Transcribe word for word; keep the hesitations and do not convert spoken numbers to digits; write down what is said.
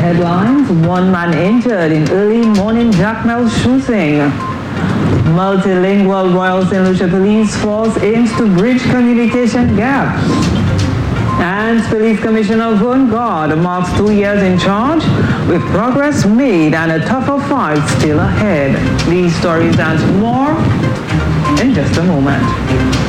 headlines, one man injured in early morning Jacmel shooting. Multilingual Royal Saint Lucia Police Force aims to bridge communication gap. And Police Commissioner Vern God marks two years in charge with progress made and a tougher fight still ahead. These stories and more in just a moment.